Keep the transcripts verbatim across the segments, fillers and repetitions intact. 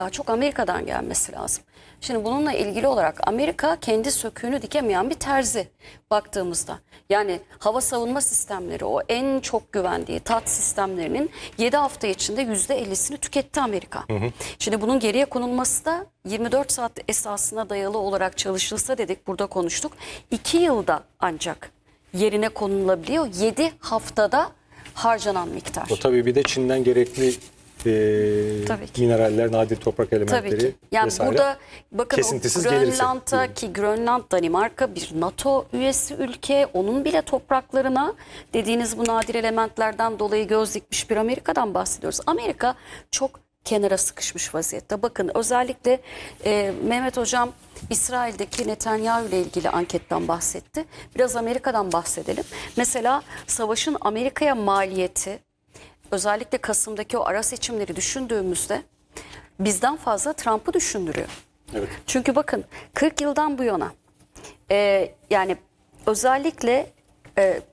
daha çok Amerika'dan gelmesi lazım. Şimdi bununla ilgili olarak Amerika kendi söküğünü dikemeyen bir terzi baktığımızda. Yani hava savunma sistemleri, o en çok güvendiği T A D sistemlerinin yedi hafta içinde yüzde ellisini tüketti Amerika. Hı hı. Şimdi bunun geriye konulması da yirmi dört saat esasına dayalı olarak çalışılsa dedik, burada konuştuk. iki yılda ancak yerine konulabiliyor. yedi haftada harcanan miktar. O tabii bir de Çin'den gerekli e, mineraller, nadir toprak elementleri Tabii ki. Yani vesaire. burada bakın kesintisiz o gelirse. Grönland'a, ki Grönland, Danimarka bir NATO üyesi ülke, onun bile topraklarına dediğiniz bu nadir elementlerden dolayı göz dikmiş bir Amerika'dan bahsediyoruz. Amerika çok kenara sıkışmış vaziyette. Bakın özellikle e, Mehmet Hocam İsrail'deki Netanyahu ile ilgili anketten bahsetti. Biraz Amerika'dan bahsedelim. Mesela savaşın Amerika'ya maliyeti, özellikle Kasım'daki o ara seçimleri düşündüğümüzde bizden fazla Trump'ı düşündürüyor. Evet. Çünkü bakın kırk yıldan bu yana e, yani özellikle e,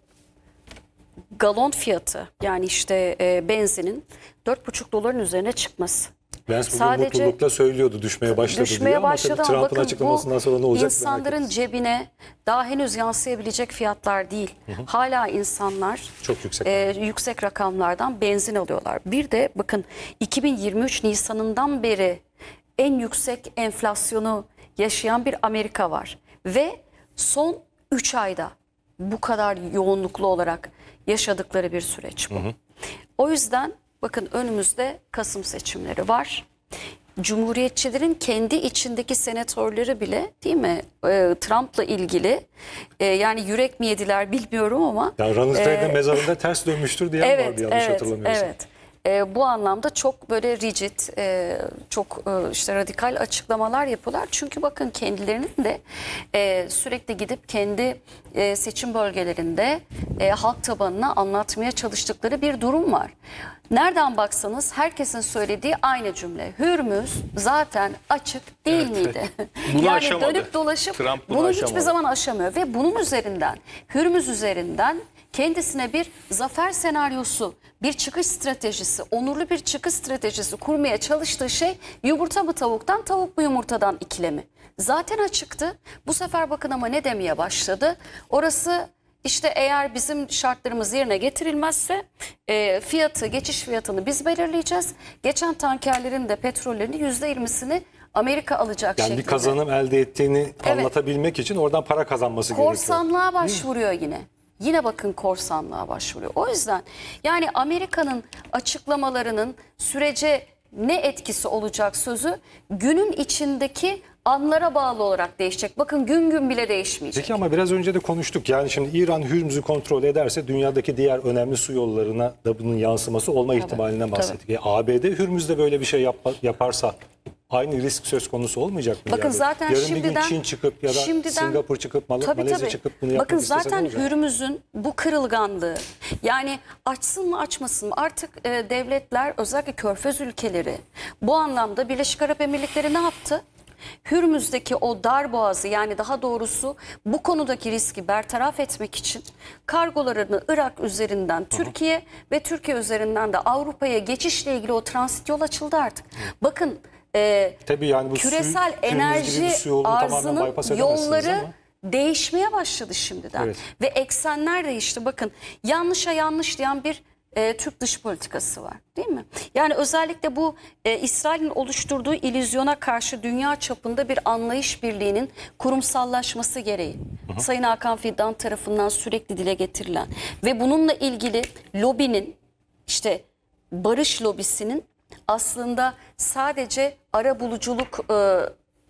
galon fiyatı, yani işte e, benzinin dört buçuk doların üzerine çıkması. Vance bugün mutlulukla söylüyordu düşmeye başladı düşmeye diye, başladı ama ama Trump'ın açıklamasından sonra ne olacak? İnsanların cebine daha henüz yansıyabilecek fiyatlar değil. Hı hı. Hala insanlar çok yüksek, e, yüksek rakamlardan benzin alıyorlar. Bir de bakın iki bin yirmi üç Nisan'ından beri en yüksek enflasyonu yaşayan bir Amerika var. Ve son üç ayda bu kadar yoğunluklu olarak yaşadıkları bir süreç bu. Hı hı. O yüzden bakın önümüzde Kasım seçimleri var. Cumhuriyetçilerin kendi içindeki senatörleri bile, değil mi, e, Trump'la ilgili e, yani yürek mi yediler bilmiyorum ama. Yani Ronald Reagan e, mezarında ters dönmüştür diye evet, vardı yanlış evet, hatırlamıyorsam. Evet. E, bu anlamda çok böyle rigid, e, çok e, işte radikal açıklamalar yapıyorlar. Çünkü bakın kendilerinin de e, sürekli gidip kendi e, seçim bölgelerinde e, halk tabanına anlatmaya çalıştıkları bir durum var. Nereden baksanız herkesin söylediği aynı cümle. Hürmüz zaten açık değil evet, miydi? Bunu yani aşamadı. dönüp dolaşıp Trump bunu, bunu aşamadı. hiçbir zaman aşamıyor. Ve bunun üzerinden, Hürmüz üzerinden kendisine bir zafer senaryosu, bir çıkış stratejisi, onurlu bir çıkış stratejisi kurmaya çalıştığı şey yumurta mı tavuktan, tavuk mu yumurtadan ikilemi. Zaten açıktı. Bu sefer bakın ama ne demeye başladı? Orası işte eğer bizim şartlarımız yerine getirilmezse e, fiyatı, geçiş fiyatını biz belirleyeceğiz. Geçen tankerlerin de petrollerinin yüzde yirmisini Amerika alacak yani şeklinde. Bir kazanım elde ettiğini evet, anlatabilmek için oradan para kazanması gerekiyor. Korsanlığa başvuruyor yine. Yine bakın korsanlığa başvuruyor. O yüzden yani Amerika'nın açıklamalarının sürece ne etkisi olacak sözü günün içindeki anlara bağlı olarak değişecek. Bakın gün gün bile değişmeyecek. Peki ama biraz önce de konuştuk. Yani şimdi İran Hürmüz'ü kontrol ederse dünyadaki diğer önemli su yollarına da bunun yansıması olma tabii, ihtimalinden bahsettik. E, A B D Hürmüz'de böyle bir şey yap, yaparsa aynı risk söz konusu olmayacak mı? Bakın yani? zaten yarın şimdiden, bir gün Çin çıkıp ya da şimdiden, Singapur çıkıp Mal tabii, Malezya tabii. çıkıp bunu yapmak bakın istese zaten Hürmüz'ün bu kırılganlığı, yani açsın mı açmasın mı artık e, devletler, özellikle Körfez ülkeleri bu anlamda Birleşik Arap Emirlikleri ne yaptı? Hürmüz'deki o dar boğazı, yani daha doğrusu bu konudaki riski bertaraf etmek için kargolarını Irak üzerinden Türkiye Aha. ve Türkiye üzerinden de Avrupa'ya geçişle ilgili o transit yol açıldı artık. Hı. Bakın e, Tabii yani bu küresel su, enerji arzının yolları ama değişmeye başladı şimdiden. Evet. Ve eksenler değişti. Bakın yanlışa yanlış diyen bir E, Türk dış politikası var, değil mi? Yani özellikle bu e, İsrail'in oluşturduğu illüzyona karşı dünya çapında bir anlayış birliğinin kurumsallaşması gereği. Hı hı. Sayın Hakan Fidan tarafından sürekli dile getirilen ve bununla ilgili lobinin, işte barış lobisinin aslında sadece arabuluculuk e,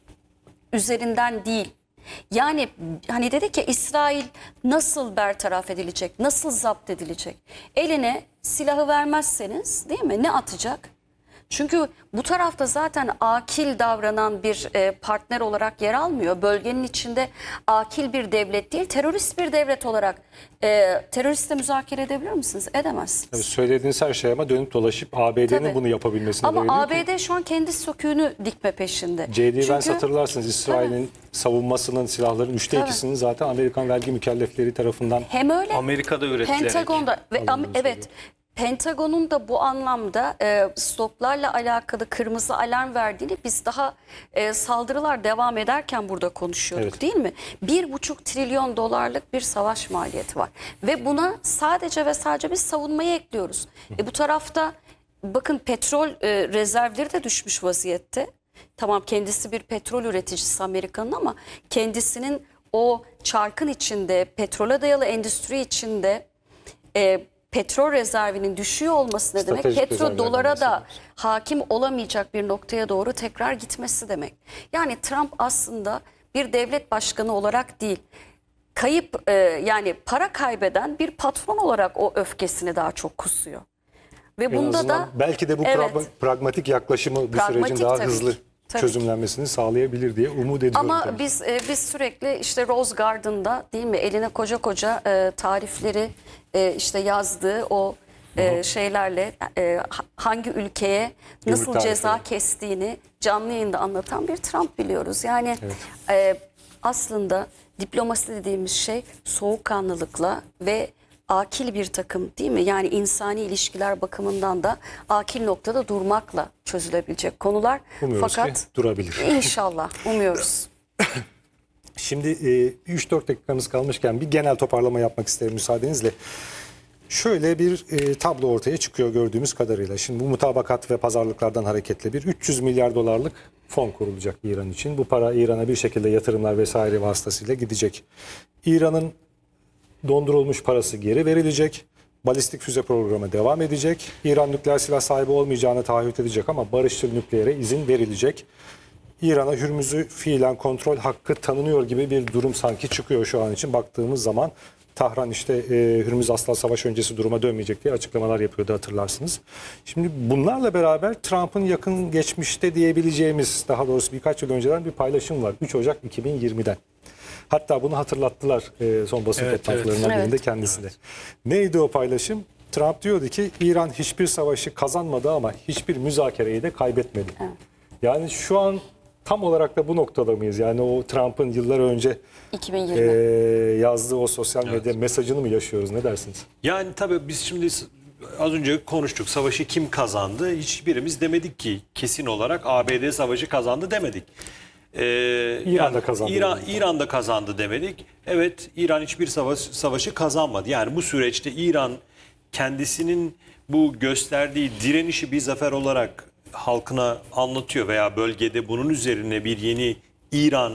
üzerinden değil. Yani hani dedi ki İsrail nasıl bertaraf edilecek, nasıl zapt edilecek? Eline silahı vermezseniz, değil mi, ne atacak? Çünkü bu tarafta zaten akil davranan bir e, partner olarak yer almıyor. Bölgenin içinde akil bir devlet değil, terörist bir devlet olarak e, teröristle müzakere edebilir misiniz? Edemezsiniz. Tabii söylediğiniz her şey ama dönüp dolaşıp A B D'nin bunu yapabilmesine ama dayanıyor A B D ki, şu an kendi söküğünü dikme peşinde. J D Vance hatırlarsınız, İsrail'in savunmasının, silahların üçte tabii, ikisinin zaten Amerikan vergi mükellefleri tarafından hem öyle Amerika'da üretilerek. Pentagon'da ve evet. Pentagon'un da bu anlamda e, stoklarla alakalı kırmızı alarm verdiğini biz daha e, saldırılar devam ederken burada konuşuyorduk, Evet. değil mi? Bir buçuk trilyon dolarlık bir savaş maliyeti var. Ve buna sadece ve sadece biz savunmayı ekliyoruz. E, bu tarafta bakın petrol e, rezervleri de düşmüş vaziyette. Tamam, kendisi bir petrol üreticisi Amerika'nın ama kendisinin o çarkın içinde, petrole dayalı endüstri içinde e, petrol rezervinin düşüyor olması ne demek? Stratejik Petrol rezervlerden dolara da bahsediyoruz. hakim olamayacak bir noktaya doğru tekrar gitmesi demek. Yani Trump aslında bir devlet başkanı olarak değil, kayıp e, yani para kaybeden bir patron olarak o öfkesini daha çok kusuyor. Ve En bunda azından da belki de bu evet, pra- pragmatik yaklaşımı bu Pragmatik sürecin daha tabii hızlı ki. Tabii çözümlenmesini sağlayabilir diye umut ediyorum. ama tabii. biz e, biz sürekli işte Rose Garden'da, değil mi, eline koca koca e, tarifleri e, işte yazdığı o e, şeylerle e, ha- hangi ülkeye nasıl Gümrük ceza tarifleri. kestiğini canlı yayında anlatan bir Trump biliyoruz. Yani e, aslında diplomasi dediğimiz şey soğukkanlılıkla ve akil bir takım, değil mi? Yani insani ilişkiler bakımından da akil noktada durmakla çözülebilecek konular. Umuyoruz Fakat ki durabilir. İnşallah, umuyoruz. Şimdi e, üç dört dakikamız kalmışken bir genel toparlama yapmak isterim müsaadenizle. Şöyle bir e, tablo ortaya çıkıyor gördüğümüz kadarıyla. Şimdi bu mutabakat ve pazarlıklardan hareketle bir üç yüz milyar dolarlık fon kurulacak İran için. Bu para İran'a bir şekilde yatırımlar vesaire vasıtasıyla gidecek. İran'ın dondurulmuş parası geri verilecek. Balistik füze programı devam edecek. İran nükleer silah sahibi olmayacağını taahhüt edecek ama barışçıl nükleere izin verilecek. İran'a Hürmüz'ü fiilen kontrol hakkı tanınıyor gibi bir durum sanki çıkıyor şu an için. Baktığımız zaman Tahran işte e, Hürmüz asla savaş öncesi duruma dönmeyecek diye açıklamalar yapıyordu, hatırlarsınız. Şimdi bunlarla beraber Trump'ın yakın geçmişte diyebileceğimiz, daha doğrusu birkaç yıl önceden bir paylaşım var. üç Ocak iki bin yirmiden. Hatta bunu hatırlattılar e, son basın Evet, toplantılarından evet. birinde Evet. kendisine. Neydi o paylaşım? Trump diyordu ki İran hiçbir savaşı kazanmadı ama hiçbir müzakereyi de kaybetmedi. Yani şu an tam olarak da bu noktada mıyız? Yani o Trump'ın yıllar önce iki bin e, yirmi. yazdığı o sosyal medya mesajını mı yaşıyoruz? Ne dersiniz? Yani tabii biz şimdi s- az önce konuştuk. Savaşı kim kazandı? Hiçbirimiz demedik ki kesin olarak A B D savaşı kazandı demedik. Ee, İran'da kazandı İran, demedik. İran'da kazandı demedik. Evet, İran hiçbir savaş, savaşı kazanmadı. Yani bu süreçte İran kendisinin bu gösterdiği direnişi bir zafer olarak halkına anlatıyor veya bölgede bunun üzerine bir yeni İran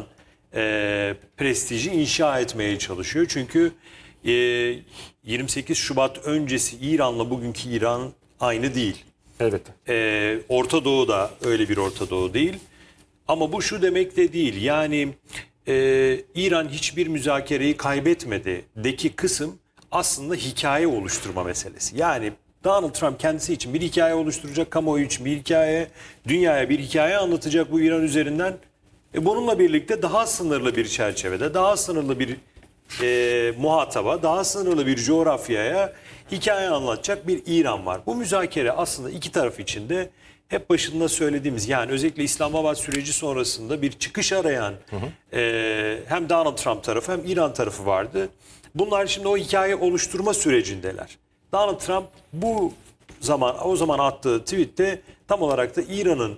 e, prestiji inşa etmeye çalışıyor. Çünkü e, yirmi sekiz Şubat öncesi İran'la bugünkü İran aynı değil. Elbette. Ee, Orta Doğu da öyle bir Orta Doğu değil. Ama bu şu demek de değil. Yani e, İran hiçbir müzakereyi kaybetmedi deki kısım aslında hikaye oluşturma meselesi. Yani Donald Trump kendisi için bir hikaye oluşturacak, kamuoyu için bir hikaye, dünyaya bir hikaye anlatacak bu İran üzerinden. E, bununla birlikte daha sınırlı bir çerçevede, daha sınırlı bir e, muhataba, daha sınırlı bir coğrafyaya hikaye anlatacak bir İran var. Bu müzakere aslında iki taraf için de hep başında söylediğimiz, yani özellikle İslamabad süreci sonrasında bir çıkış arayan hı hı. E, hem Donald Trump tarafı hem İran tarafı vardı. Bunlar şimdi o hikaye oluşturma sürecindeler. Donald Trump bu zaman o zaman attığı tweette tam olarak da İran'ın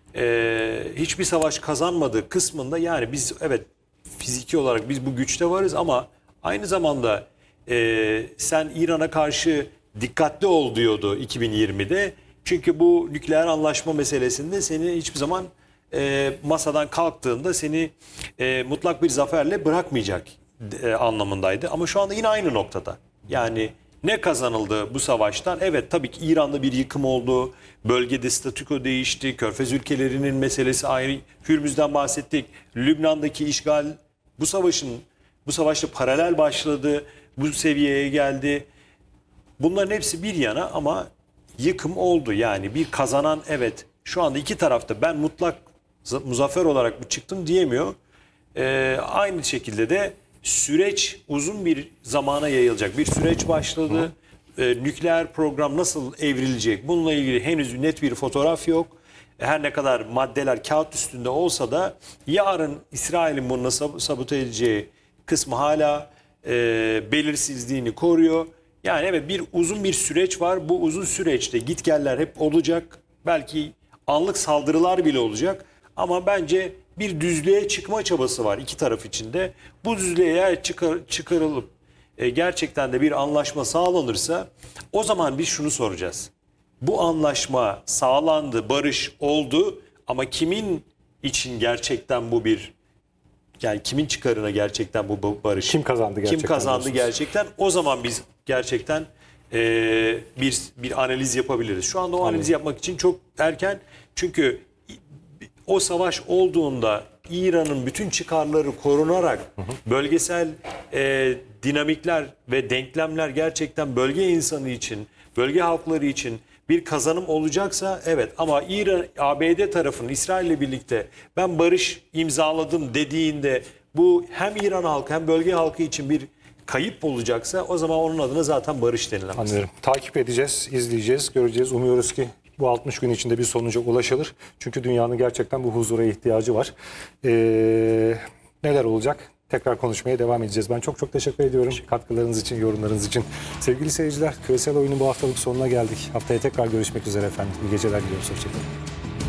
e, hiçbir savaş kazanmadığı kısmında, yani biz evet fiziki olarak biz bu güçte varız ama aynı zamanda e, sen İran'a karşı dikkatli ol diyordu iki bin yirmide. Çünkü bu nükleer anlaşma meselesinde seni hiçbir zaman e, masadan kalktığında seni e, mutlak bir zaferle bırakmayacak e, anlamındaydı. Ama şu anda yine aynı noktada. Yani ne kazanıldı bu savaştan? Evet, tabii ki İran'da bir yıkım oldu. Bölgede statüko değişti. Körfez ülkelerinin meselesi ayrı. Hürmüz'den bahsettik. Lübnan'daki işgal bu savaşın bu savaşla paralel başladı. Bu seviyeye geldi. Bunların hepsi bir yana ama yıkım oldu. Yani bir kazanan, evet, şu anda iki tarafta ben mutlak muzaffer olarak bu çıktım diyemiyor. Ee, aynı şekilde de süreç uzun bir zamana yayılacak. Bir süreç başladı. Ee, nükleer program nasıl evrilecek? Bununla ilgili henüz net bir fotoğraf yok. Her ne kadar maddeler kağıt üstünde olsa da yarın İsrail'in bunu sab- sabote edeceği kısmı hala e, belirsizliğini koruyor. Yani evet, bir uzun bir süreç var. Bu uzun süreçte gitgeller hep olacak. Belki anlık saldırılar bile olacak. Ama bence bir düzlüğe çıkma çabası var iki taraf içinde. Bu düzlüğe eğer çıkar, çıkarılıp e, gerçekten de bir anlaşma sağlanırsa, o zaman biz şunu soracağız. Bu anlaşma sağlandı, barış oldu ama kimin için gerçekten bu bir, yani kimin çıkarına gerçekten bu bu barış? Kim kazandı gerçekten Kim kazandı diyorsunuz? gerçekten? O zaman biz gerçekten e, bir bir analiz yapabiliriz. Şu anda o analizi yapmak için çok erken. Çünkü o savaş olduğunda İran'ın bütün çıkarları korunarak bölgesel e, dinamikler ve denklemler gerçekten bölge insanı için, bölge halkları için bir kazanım olacaksa evet, ama İran, A B D tarafının İsrail'le birlikte ben barış imzaladım dediğinde bu hem İran halkı hem bölge halkı için bir kayıp olacaksa, o zaman onun adına zaten barış denilemez. Anlıyorum. Takip edeceğiz, izleyeceğiz, göreceğiz. Umuyoruz ki bu altmış gün içinde bir sonuca ulaşılır. Çünkü dünyanın gerçekten bu huzura ihtiyacı var. Ee, neler olacak? Tekrar konuşmaya devam edeceğiz. Ben çok çok teşekkür ediyorum katkılarınız için, yorumlarınız için. Sevgili seyirciler, Küresel Oyun'un bu haftalık sonuna geldik. Haftaya tekrar görüşmek üzere efendim. İyi geceler diliyoruz. Hoşçakalın.